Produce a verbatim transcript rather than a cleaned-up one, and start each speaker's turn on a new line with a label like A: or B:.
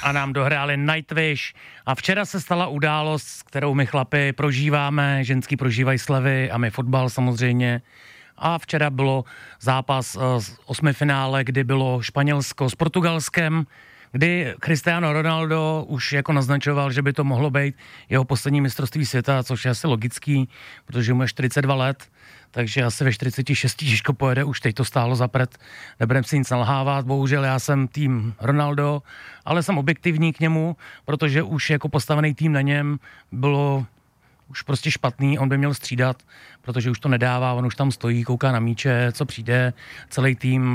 A: a nám dohráli Nightwish. A včera se stala událost, kterou my chlapi prožíváme, ženský prožívají slevy a my fotbal samozřejmě. A včera bylo zápas z osmifinále, kdy bylo Španělsko s Portugalskem, kdy Cristiano Ronaldo už jako naznačoval, že by to mohlo být jeho poslední mistrovství světa, což je asi logický, protože mu je čtyřicet dva let, takže asi ve čtyřiceti šesti těžko pojede, už teď to stálo za prd, nebudem si nic nalhávat, bohužel já jsem tým Ronaldo, ale jsem objektivní k němu, protože už jako postavený tým na něm bylo už prostě špatný, on by měl střídat, protože už to nedává, on už tam stojí, kouká na míče, co přijde, celý tým